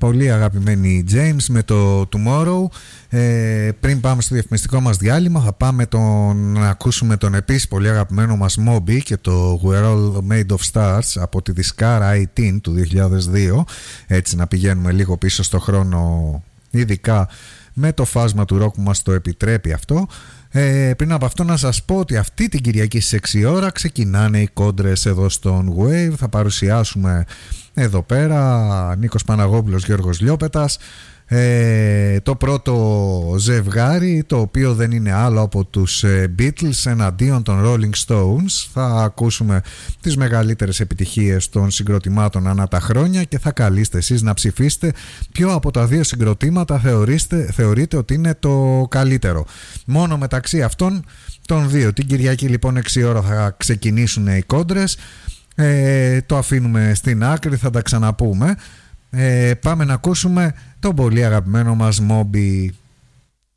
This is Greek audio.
Πολύ αγαπημένη James με το Tomorrow. Πριν πάμε στο διαφημιστικό μας διάλειμμα, θα πάμε να ακούσουμε τον επίσης πολύ αγαπημένο μας Moby και το We're All Made of Stars από τη δισκάρα 18 του 2002. Έτσι να πηγαίνουμε λίγο πίσω στο χρόνο, ειδικά με το φάσμα του ροκ που μας το επιτρέπει αυτό. Πριν από αυτό να σας πω ότι αυτή την Κυριακή στις 6 ώρα ξεκινάνε οι κόντρες εδώ στον Wave. Θα παρουσιάσουμε εδώ πέρα Νίκος Παναγόπουλος, Γιώργος Λιόπετας, το πρώτο ζευγάρι, το οποίο δεν είναι άλλο από τους Beatles εναντίον των Rolling Stones. Θα ακούσουμε τις μεγαλύτερες επιτυχίες των συγκροτημάτων ανά τα χρόνια και θα καλείστε εσείς να ψηφίσετε ποιο από τα δύο συγκροτήματα θεωρείτε ότι είναι το καλύτερο. Μόνο μεταξύ αυτών των δύο. Την Κυριακή λοιπόν 6 ώρα θα ξεκινήσουν οι κόντρες. Το αφήνουμε στην άκρη, θα τα ξαναπούμε. Πάμε να ακούσουμε τον πολύ αγαπημένο μας Moby.